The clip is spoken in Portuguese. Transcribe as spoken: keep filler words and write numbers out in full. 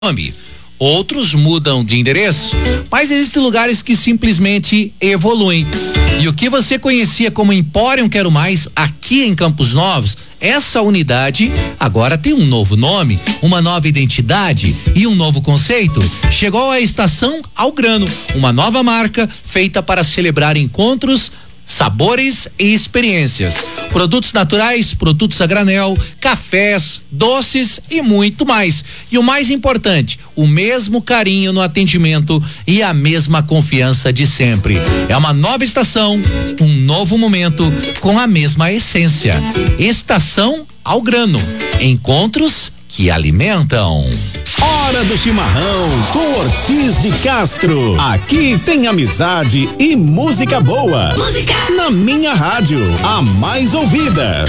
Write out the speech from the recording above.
nome. Outros mudam de endereço, mas existem lugares que simplesmente evoluem. E o que você conhecia como Empório Quero Mais aqui em Campos Novos, essa unidade agora tem um novo nome, uma nova identidade e um novo conceito. Chegou a Estação ao Grano, uma nova marca feita para celebrar encontros, sabores e experiências. Produtos naturais, produtos a granel, cafés, doces e muito mais. E o mais importante, o mesmo carinho no atendimento e a mesma confiança de sempre. É uma nova estação, um novo momento com a mesma essência. Estação ao Grano. Encontros que alimentam. Hora do chimarrão com Ortiz de Castro. Aqui tem amizade e música boa. Música. Na minha rádio, a mais ouvida.